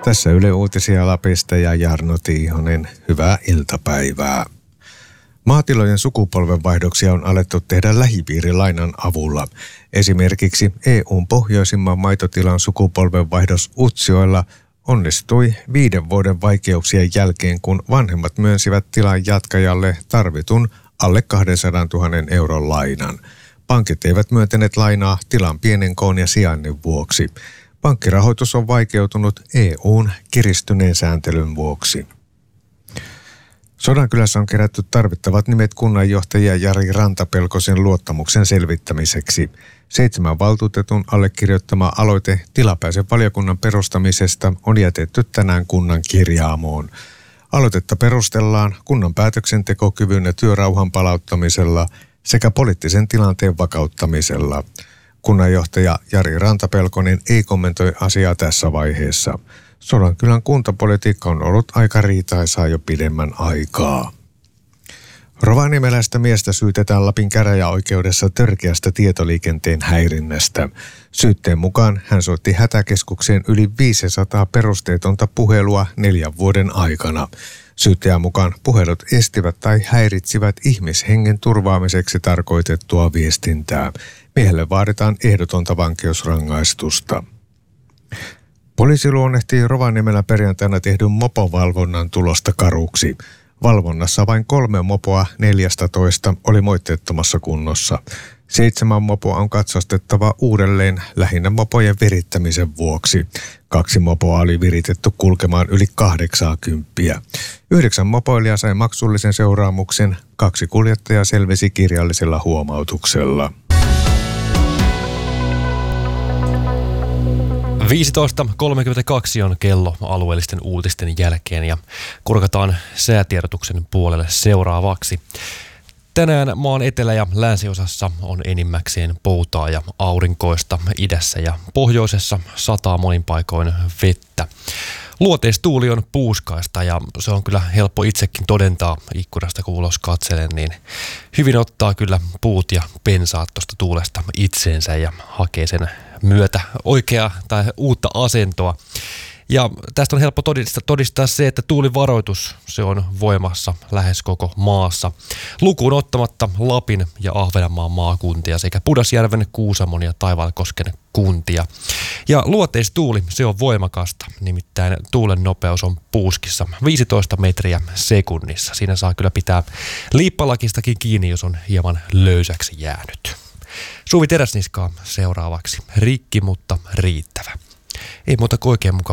Tässä Yle Uutisia Lapista ja Jarno Tiihonen. Hyvää iltapäivää. Maatilojen sukupolvenvaihdoksia on alettu tehdä lähipiirilainan avulla. Esimerkiksi EU:n pohjoisimman maitotilan sukupolvenvaihdos Utsjoella onnistui 5 vuoden vaikeuksien jälkeen, kun vanhemmat myönsivät tilan jatkajalle tarvitun alle 200 000 euron lainan. Pankit eivät myöntäneet lainaa tilan pienen koon ja sijainnin vuoksi. Pankkirahoitus on vaikeutunut EU:n kiristyneen sääntelyn vuoksi. Sodankylässä on kerätty tarvittavat nimet kunnanjohtaja Jari Rantapelkosen luottamuksen selvittämiseksi. 7 valtuutetun allekirjoittama aloite tilapäisen valiokunnan perustamisesta on jätetty tänään kunnan kirjaamoon. Aloitetta perustellaan kunnan päätöksentekokyvyn ja työrauhan palauttamisella sekä poliittisen tilanteen vakauttamisella. Kunnanjohtaja Jari Rantapelkonen ei kommentoi asiaa tässä vaiheessa. Sodankylän kuntapolitiikka on ollut aika riitaisaa jo pidemmän aikaa. Rovaniemeläistä miestä syytetään Lapin käräjäoikeudessa törkeästä tietoliikenteen häirinnästä. Syytteen mukaan hän soitti hätäkeskukseen yli 500 perusteetonta puhelua 4 vuoden aikana. Syyttäjän mukaan puhelut estivät tai häiritsivät ihmishengen turvaamiseksi tarkoitettua viestintää. Miehelle vaaditaan ehdotonta vankeusrangaistusta. Poliisi luonnehtii Rovaniemellä perjantaina tehdyn mopovalvonnan tulosta karuksi. Valvonnassa vain 3 mopoa 14 oli moitteettomassa kunnossa. 7 mopoa on katsastettava uudelleen lähinnä mopojen virittämisen vuoksi. 2 mopoa oli viritetty kulkemaan yli 80. 9 mopoilijaa sai maksullisen seuraamuksen, 2 kuljettajaa selvisi kirjallisella huomautuksella. 15.32 on kello alueellisten uutisten jälkeen ja kurkataan säätiedotuksen puolelle seuraavaksi. Tänään maan etelä- ja länsiosassa on enimmäkseen poutaa ja aurinkoista, idässä ja pohjoisessa sataa monin paikoin vettä. Luoteistuuli on puuskaista ja se on kyllä helppo itsekin todentaa ikkunasta, kun ulos katselen, niin hyvin ottaa kyllä puut ja pensaat tuosta tuulesta itseensä ja hakee sen myötä oikeaa tai uutta asentoa. Ja tästä on helppo todistaa se, että tuulivaroitus se on voimassa lähes koko maassa. Lukuun ottamatta Lapin ja Ahvenanmaan maakuntia sekä Pudasjärven, Kuusamon ja Taivalkosken kuntia. Ja luoteistuuli se on voimakasta, nimittäin tuulen nopeus on puuskissa 15 metriä sekunnissa. Siinä saa kyllä pitää liippalakistakin kiinni, jos on hieman löysäksi jäänyt. Suvi Teräsniskaa seuraavaksi. Rikki, mutta riittävä. Ei muuta kuin oikein mukava